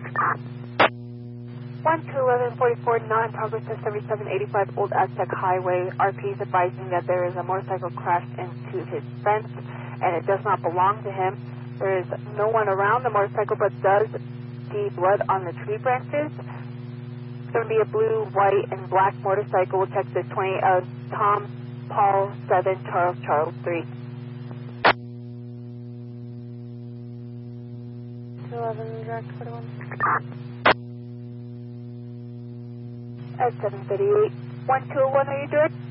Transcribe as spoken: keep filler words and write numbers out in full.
one two eleven forty-four, non-progress to seventy-seven eighty-five Old Aztec Highway. R P is advising that there is a motorcycle crashed into his fence, and it does not belong to him. There is no one around the motorcycle, but does see blood on the tree branches. It's going to be a blue, white, and black motorcycle. We'll check the twenty of Tom, Paul, seven, Charles, Charles, three. two eleven, direct forty-one. At seven thirty-eight, one two one, are you direct?